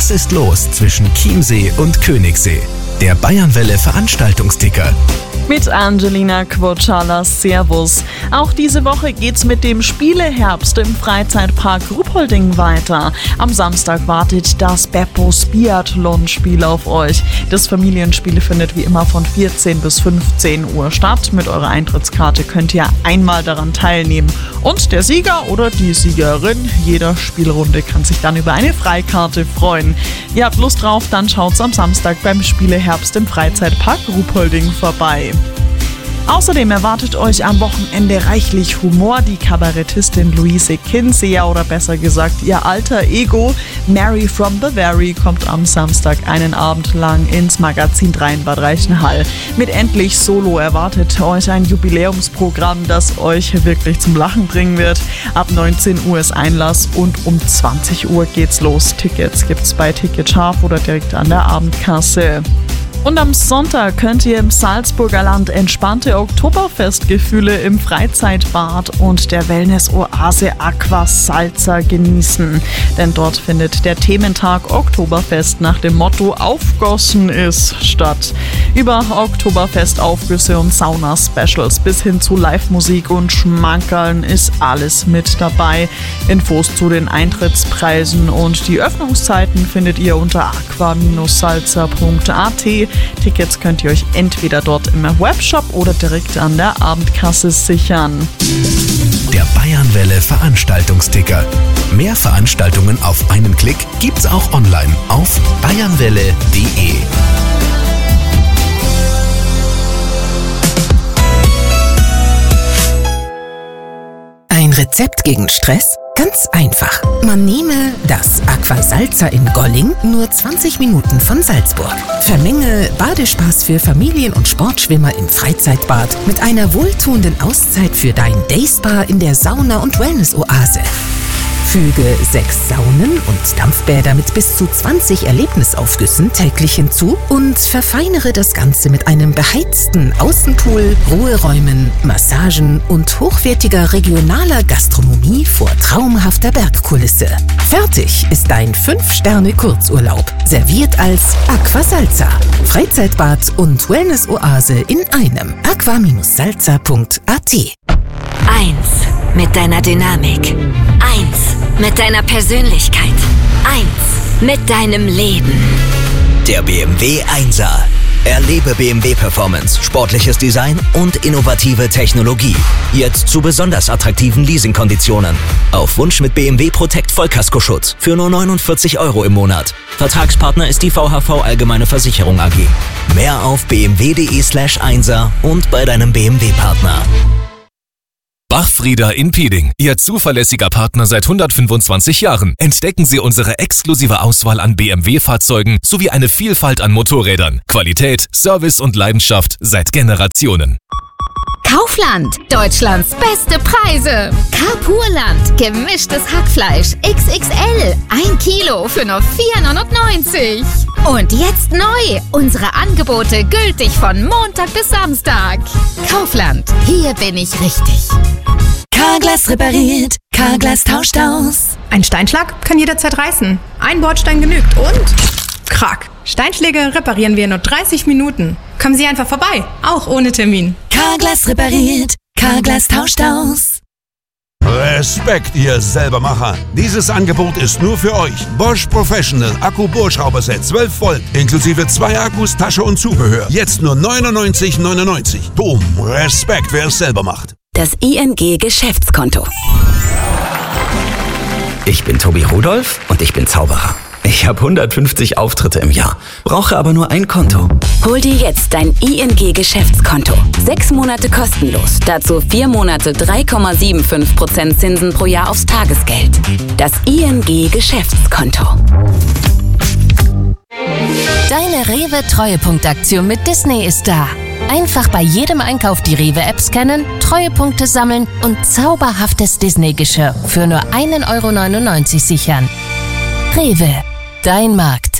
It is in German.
Was ist los zwischen Chiemsee und Königssee? Der Bayernwelle Veranstaltungsticker. Mit Angelina Quocciala, Servus. Auch diese Woche geht's mit dem Spieleherbst im Freizeitpark Ruhpolding weiter. Am Samstag wartet das Beppos Biathlon-Spiel auf euch. Das Familienspiel findet wie immer von 14 bis 15 Uhr statt. Mit eurer Eintrittskarte könnt ihr einmal daran teilnehmen. Und der Sieger oder die Siegerin jeder Spielrunde kann sich dann über eine Freikarte freuen. Ihr habt Lust drauf, dann schaut's am Samstag beim Spieleherbst im Freizeitpark Ruhpolding vorbei. Außerdem erwartet euch am Wochenende reichlich Humor. Die Kabarettistin Luise Kinseer oder besser gesagt ihr alter Ego Mary from Bavaria kommt am Samstag einen Abend lang ins Magazin 3 in Bad Reichenhall. Mit Endlich Solo erwartet euch ein Jubiläumsprogramm, das euch wirklich zum Lachen bringen wird. Ab 19 Uhr ist Einlass und um 20 Uhr geht's los. Tickets gibt's bei Ticketscharf oder direkt an der Abendkasse. Und am Sonntag könnt ihr im Salzburger Land entspannte Oktoberfestgefühle im Freizeitbad und der Wellness-Oase Aqua Salza genießen. Denn dort findet der Thementag Oktoberfest nach dem Motto Aufgossen ist statt. Über Oktoberfest-Aufgüsse und Sauna-Specials bis hin zu Live-Musik und Schmankerln ist alles mit dabei. Infos zu den Eintrittspreisen und die Öffnungszeiten findet ihr unter aqua-salza.at. Tickets könnt ihr euch entweder dort im Webshop oder direkt an der Abendkasse sichern. Der Bayernwelle Veranstaltungsticker. Mehr Veranstaltungen auf einen Klick gibt's auch online auf bayernwelle.de. Ein Rezept gegen Stress? Ganz einfach. Man nehme das Aqua Salza in Golling, nur 20 Minuten von Salzburg. Vermenge Badespaß für Familien- und Sportschwimmer im Freizeitbad mit einer wohltuenden Auszeit für dein Dayspa in der Sauna- und Wellness-Oase. Füge 6 Saunen und Dampfbäder mit bis zu 20 Erlebnisaufgüssen täglich hinzu und verfeinere das Ganze mit einem beheizten Außenpool, Ruheräumen, Massagen und hochwertiger regionaler Gastronomie vor traumhafter Bergkulisse. Fertig ist dein 5-Sterne-Kurzurlaub, serviert als Aqua Salza. Freizeitbad und Wellness-Oase in einem. aqua-salza.at. 1 mit deiner Dynamik. 1 mit deiner Persönlichkeit. 1 mit deinem Leben. Der BMW 1er. Erlebe BMW Performance, sportliches Design und innovative Technologie. Jetzt zu besonders attraktiven Leasingkonditionen. Auf Wunsch mit BMW Protect Vollkaskoschutz für nur 49 € im Monat. Vertragspartner ist die VHV Allgemeine Versicherung AG. Mehr auf bmw.de/1er und bei deinem BMW-Partner. Bachfrieder in Pieding, Ihr zuverlässiger Partner seit 125 Jahren. Entdecken Sie unsere exklusive Auswahl an BMW-Fahrzeugen sowie eine Vielfalt an Motorrädern. Qualität, Service und Leidenschaft seit Generationen. Kaufland, Deutschlands beste Preise. Carpurland, gemischtes Hackfleisch XXL, 1 Kilo für nur 4,99 €. Und jetzt neu, unsere Angebote gültig von Montag bis Samstag. Kaufland, hier bin ich richtig. Carglass repariert, Carglass tauscht aus. Ein Steinschlag kann jederzeit reißen. Ein Bordstein genügt und krack. Steinschläge reparieren wir in nur 30 Minuten. Kommen Sie einfach vorbei, auch ohne Termin. Carglass repariert, Carglass tauscht aus. Respekt, ihr Selbermacher. Dieses Angebot ist nur für euch. Bosch Professional Akku-Bohrschrauberset 12 Volt, inklusive 2 Akkus, Tasche und Zubehör. Jetzt nur 99,99 €. Boom, Respekt, wer es selber macht. Das ING Geschäftskonto. Ich bin Tobi Rudolph und ich bin Zauberer. Ich habe 150 Auftritte im Jahr, brauche aber nur ein Konto. Hol dir jetzt dein ING Geschäftskonto. 6 Monate kostenlos. Dazu 4 Monate 3,75% Zinsen pro Jahr aufs Tagesgeld. Das ING Geschäftskonto. Deine Rewe-Treuepunktaktion mit Disney ist da. Einfach bei jedem Einkauf die Rewe-App scannen, Treuepunkte sammeln und zauberhaftes Disney-Geschirr für nur 1,99 € sichern. Rewe, dein Markt.